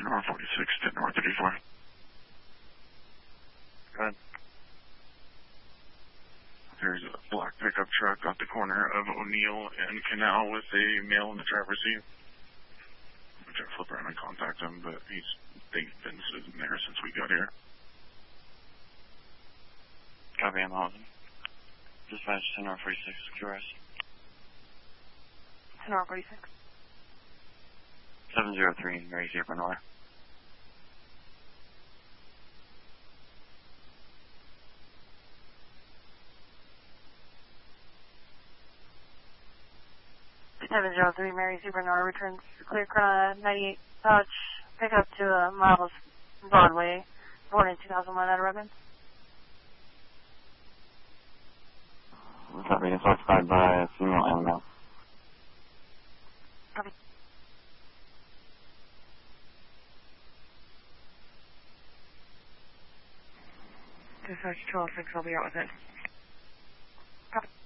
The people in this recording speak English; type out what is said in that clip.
North 46 to North 34. Go ahead. There's a black pickup truck at the corner of O'Neill and Canal with a male in the driver's seat. I'm going to flip around and contact him, but they've been sitting there since we got here. Copy, I'm holding. Dispatch to North 46, QRS. To North 46. 703, Mary Zebra North. Mary Supernova returns clear 98 pouch pickup to Miles Broadway, born in 2001 out of Redmond. Copy, it's occupied by a female and male. Copy. Dispatch 12-6, I'll be out with it. Copy.